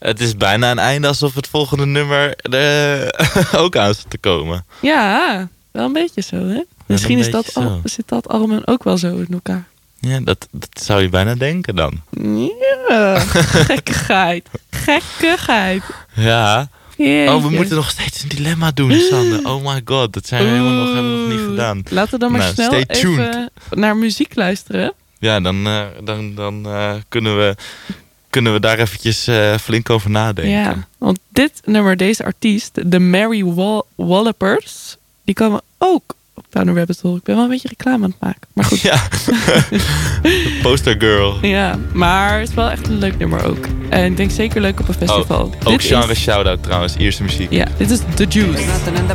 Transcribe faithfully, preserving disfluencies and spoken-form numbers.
Het is bijna een einde alsof het volgende nummer er ook aan zit te komen. Ja, wel een beetje zo, hè? Misschien is dat al, zit dat album ook wel zo in elkaar. Ja, dat, dat zou je bijna denken dan. Ja, gekkigheid. Gekkigheid. Ja. Jeetje. Oh, we moeten nog steeds een dilemma doen, Sanne. Oh my god, dat zijn we helemaal nog, hebben we nog niet gedaan. Laten we dan maar nou, snel even naar muziek luisteren. Ja, dan, uh, dan, dan uh, kunnen, we, kunnen we daar eventjes uh, flink over nadenken. Ja, want dit nummer, deze artiest, de Mary Wall- Wallopers, die komen ook op Down the Rabbit Hole. Ik ben wel een beetje reclame aan het maken, maar goed. Ja, poster girl. Ja, maar het is wel echt een leuk nummer ook. En ik denk zeker leuk op een festival. Oh, ook dit genre is... shout-out trouwens, Ierse muziek. Ja, dit is The Juice.